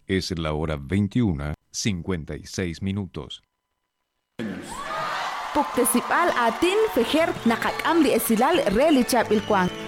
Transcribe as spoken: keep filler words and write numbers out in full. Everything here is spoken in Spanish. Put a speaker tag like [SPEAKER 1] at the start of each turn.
[SPEAKER 1] Es la hora veintiuna, cincuenta y seis minutos.
[SPEAKER 2] Puktesipal atin fejer nakakam di esilal relichap ilkwang.